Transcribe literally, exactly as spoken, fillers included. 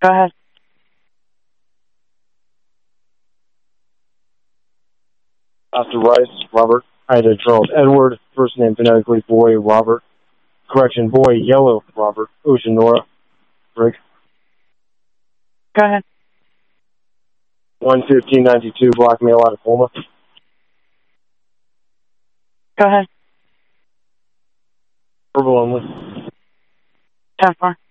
Go ahead. After Rice, Robert. Ida, Charles, Edward. First name phonetically, boy, Robert. Correction, boy, yellow, Robert. Ocean, Nora. Rick. Go ahead. one fifteen ninety-two, blackmail out of Colma. Go ahead. Verbal only. ten four.